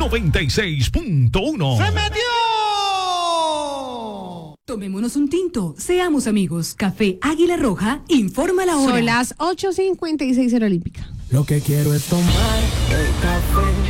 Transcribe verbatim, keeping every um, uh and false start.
noventa y seis punto uno. ¡Se metió! Tomémonos un tinto, seamos amigos. Café Águila Roja, informa la hora. Son las ocho cincuenta y seis hora olímpica. Lo que quiero es tomar el café